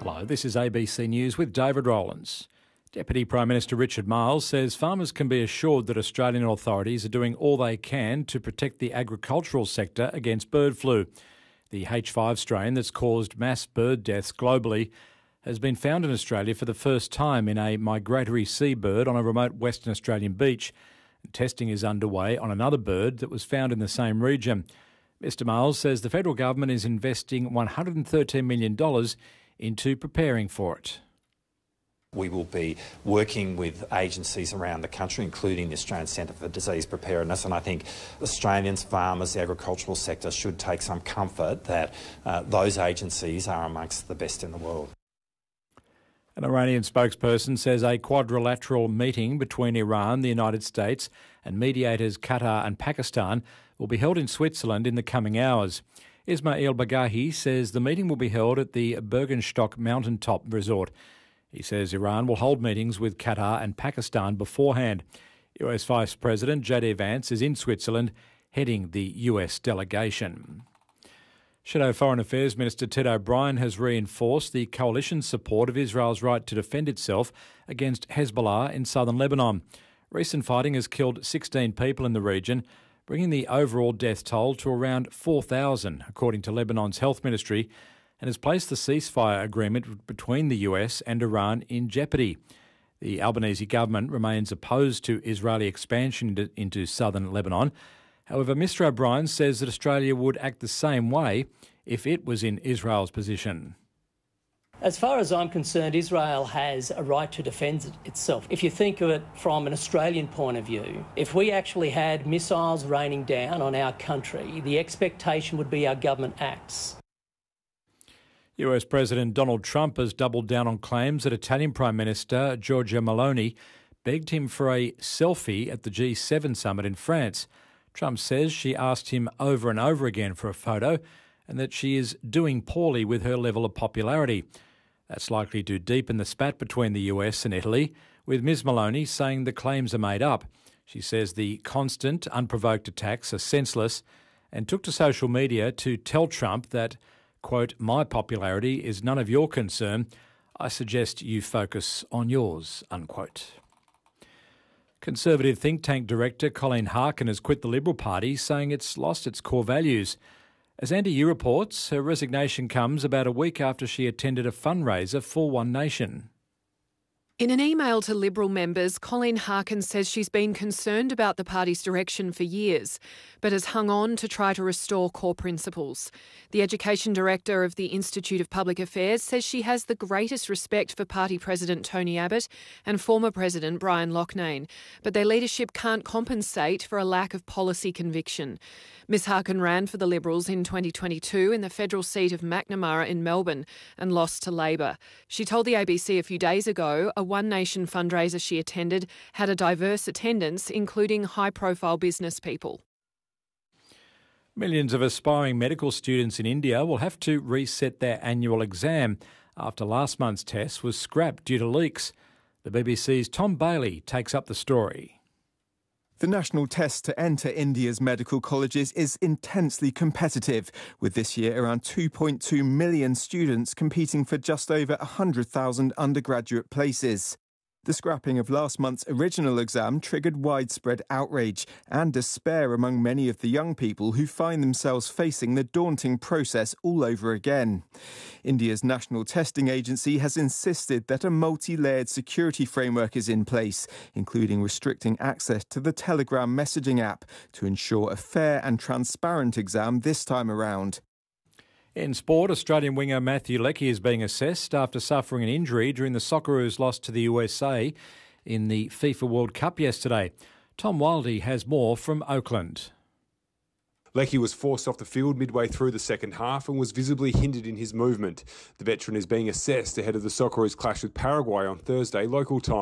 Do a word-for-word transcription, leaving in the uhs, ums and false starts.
Hello, this is A B C News with David Rowlands. Deputy Prime Minister Richard Marles says farmers can be assured that Australian authorities are doing all they can to protect the agricultural sector against bird flu. The H five strain that's caused mass bird deaths globally has been found in Australia for the first time in a migratory seabird on a remote Western Australian beach. Testing is underway on another bird that was found in the same region. Mr Marles says the federal government is investing one hundred thirteen million dollars into preparing for it. We will be working with agencies around the country, including the Australian Centre for Disease Preparedness, and I think Australians, farmers, the agricultural sector should take some comfort that uh, those agencies are amongst the best in the world. An Iranian spokesperson says a quadrilateral meeting between Iran, the United States and mediators Qatar and Pakistan will be held in Switzerland in the coming hours. Ismail Bagahi says the meeting will be held at the Bergenstock mountaintop resort. He says Iran will hold meetings with Qatar and Pakistan beforehand. U S Vice President J D Vance is in Switzerland heading the U S delegation. Shadow Foreign Affairs Minister Ted O'Brien has reinforced the coalition's support of Israel's right to defend itself against Hezbollah in southern Lebanon. Recent fighting has killed sixteen people in the region, bringing the overall death toll to around four thousand, according to Lebanon's health ministry, and has placed the ceasefire agreement between the U S and Iran in jeopardy. The Albanese government remains opposed to Israeli expansion into, into southern Lebanon. However, Mr O'Brien says that Australia would act the same way if it was in Israel's position. As far as I'm concerned, Israel has a right to defend itself. If you think of it from an Australian point of view, if we actually had missiles raining down on our country, the expectation would be our government acts. U S President Donald Trump has doubled down on claims that Italian Prime Minister Giorgia Meloni begged him for a selfie at the G seven summit in France. Trump says she asked him over and over again for a photo and that she is doing poorly with her level of popularity. That's likely to deepen the spat between the U S and Italy, with Miz Meloni saying the claims are made up. She says the constant, unprovoked attacks are senseless and took to social media to tell Trump that, quote, "My popularity is none of your concern. I suggest you focus on yours," unquote. Conservative think tank director Colleen Harkin has quit the Liberal Party, saying it's lost its core values. As Andy Yu reports, her resignation comes about a week after she attended a fundraiser for One Nation. In an email to Liberal members, Colleen Harkin says she's been concerned about the party's direction for years, but has hung on to try to restore core principles. The Education Director of the Institute of Public Affairs says she has the greatest respect for Party President Tony Abbott and former President Brian Loughnane, but their leadership can't compensate for a lack of policy conviction. Miz Harkin ran for the Liberals in twenty twenty-two in the federal seat of Macnamara in Melbourne and lost to Labor. She told the A B C a few days ago a One Nation fundraiser she attended had a diverse attendance, including high-profile business people. Millions of aspiring medical students in India will have to reset their annual exam after last month's test was scrapped due to leaks. The B B C's Tom Bailey takes up the story. The national test to enter India's medical colleges is intensely competitive, with this year around two point two million students competing for just over one hundred thousand undergraduate places. The scrapping of last month's original exam triggered widespread outrage and despair among many of the young people who find themselves facing the daunting process all over again. India's National Testing Agency has insisted that a multi-layered security framework is in place, including restricting access to the Telegram messaging app to ensure a fair and transparent exam this time around. In sport, Australian winger Matthew Leckie is being assessed after suffering an injury during the Socceroos' loss to the U S A in the FIFA World Cup yesterday. Tom Wildey has more from Oakland. Leckie was forced off the field midway through the second half and was visibly hindered in his movement. The veteran is being assessed ahead of the Socceroos' clash with Paraguay on Thursday, local time.